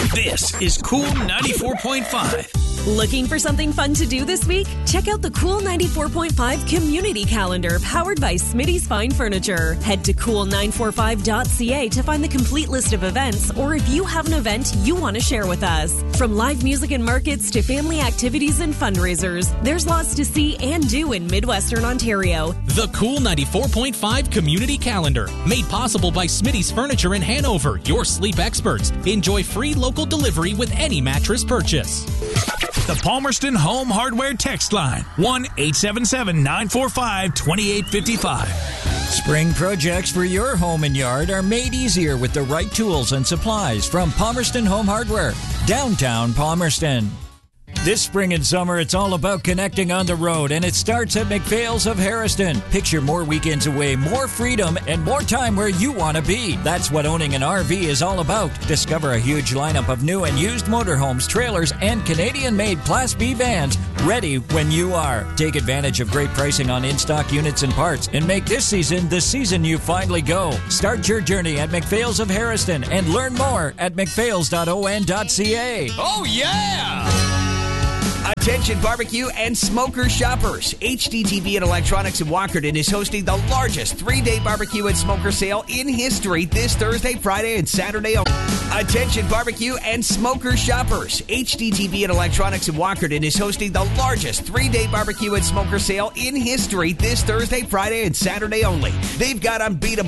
This is Cool 94.5. Looking for something fun to do this week? Check out the Cool 94.5 Community Calendar powered by Smitty's Fine Furniture. Head to cool945.ca to find the complete list of events, or if you have an event you want to share with us. From live music and markets to family activities and fundraisers, there's lots to see and do in Midwestern Ontario. The Cool 94.5 Community Calendar, made possible by Smitty's Furniture in Hanover, your sleep experts. Enjoy free local delivery with any mattress purchase. The Palmerston Home Hardware text line, 1-877-945-2855. Spring projects for your home and yard are made easier with the right tools and supplies from Palmerston Home Hardware, downtown Palmerston. This spring and summer, it's all about connecting on the road, and it starts at McPhail's of Harriston. Picture more weekends away, more freedom, and more time where you want to be. That's what owning an RV is all about. Discover a huge lineup of new and used motorhomes, trailers, and Canadian-made Class B vans ready when you are. Take advantage of great pricing on in-stock units and parts, and make this season the season you finally go. Start your journey at McPhail's of Harriston and learn more at mcphails.on.ca. Oh, yeah! Attention barbecue and smoker shoppers. HDTV and Electronics in Walkerton is hosting the largest 3-day barbecue and smoker sale in history this Thursday, Friday, and Saturday. Attention barbecue and smoker shoppers. HDTV and Electronics in Walkerton is hosting the largest 3-day barbecue and smoker sale in history this Thursday, Friday, and Saturday only. They've got unbeatable